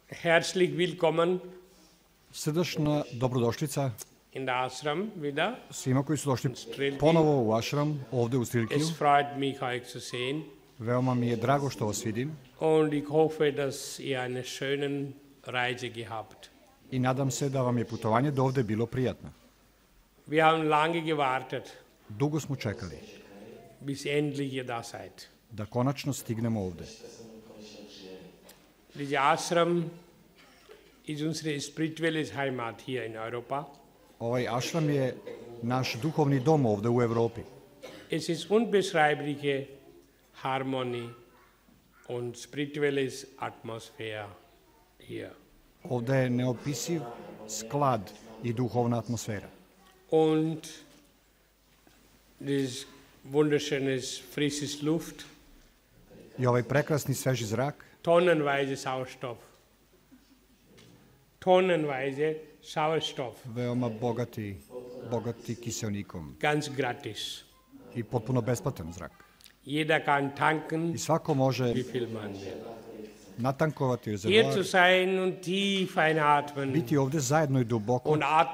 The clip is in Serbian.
Herzlich willkommen Srdačna dobrodošlica in der Ashram wieder. svima koji su došli ponovo u Ashram, ovde u Strilkiju. Es freut mich, euch zu sehen. Veoma mi je drago što vas vidim Und ich hoffe, dass ihr eine schöne Reise gehabt. i nadam se da vam je putovanje do ovde bilo prijatno. Wir haben lange gewartet, Dugo smo čekali bis endlich ihr da seid. da konačno stignemo ovde. Dieser Ashram ist unsere spirituelle Heimat hier in Europa. Ovaj Ashram je naš duhovni dom ovde u Evropi. Es ist unbeschreibliche Harmonie und spirituelle Atmosphäre hier. Ovde je neopisiv sklad i duhovna atmosfera. Und dieses wunderschönes frisches Luft, I ovaj prekrasni sveži zrak, tonnenweise Sauerstoff. Tonnenweise Sauerstoff, veoma bogati kiseonikom ganz gratis. i potpuno besplatan zrak. Jeder kann tanken, I svako može wie viel man will. natankovati Hier rezervoar, zu sein und tief einatmen biti ovde zajedno i duboko und atmen